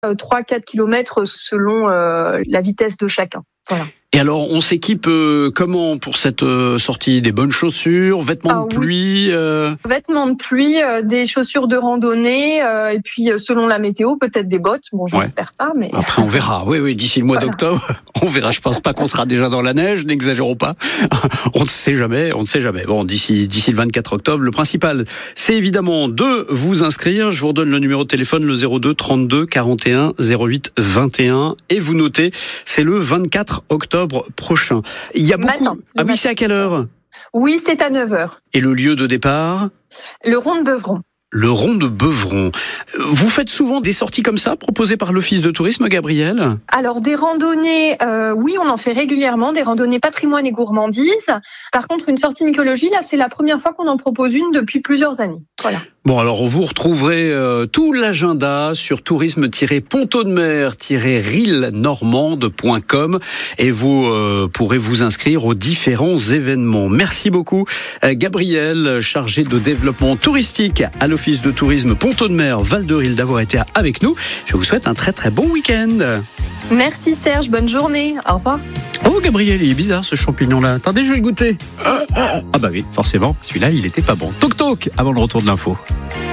3-4 kilomètres selon la vitesse de chacun. Voilà. Et alors, on s'équipe comment pour cette sortie? Des bonnes chaussures, vêtements de pluie Vêtements de pluie, des chaussures de randonnée, et puis selon la météo, peut-être des bottes. Bon, j'espère pas, mais... Après, on verra. Oui, d'ici le mois d'octobre, on verra. Je pense pas qu'on sera déjà dans la neige, n'exagérons pas. On ne sait jamais. Bon, d'ici le 24 octobre, le principal, c'est évidemment de vous inscrire. Je vous redonne le numéro de téléphone, le 02 32 41 08 21. Et vous notez, c'est le 24 octobre prochain. Il y a beaucoup... c'est à quelle heure? Oui, c'est à 9h. Et le lieu de départ? Le rond de Beuvron. Le rond de Beuvron. Vous faites souvent des sorties comme ça, proposées par l'Office de tourisme, Gabrielle? Alors, des randonnées, oui, on en fait régulièrement, des randonnées patrimoine et gourmandise. Par contre, une sortie mycologie, là, c'est la première fois qu'on en propose une depuis plusieurs années. Voilà. Bon, alors vous retrouverez tout l'agenda sur tourisme-pontonnemer-rilnormande.com et vous pourrez vous inscrire aux différents événements. Merci beaucoup, Gabrielle, chargée de développement touristique à l'Office de tourisme Pont-de-Mer Val-de-Ril, d'avoir été avec nous. Je vous souhaite un très très bon week-end. Merci Serge, bonne journée, au revoir. Oh Gabriel, il est bizarre ce champignon-là. Attendez, je vais le goûter. Ah bah oui, forcément, celui-là, il était pas bon. Toc toc, avant le retour de l'info.